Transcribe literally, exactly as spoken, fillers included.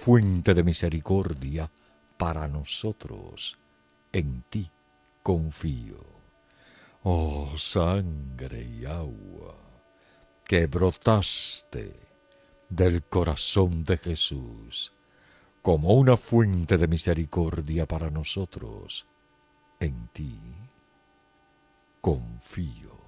fuente de misericordia para nosotros. En ti confío. Oh sangre y agua que brotaste del corazón de Jesús como una fuente de misericordia para nosotros. En ti confío.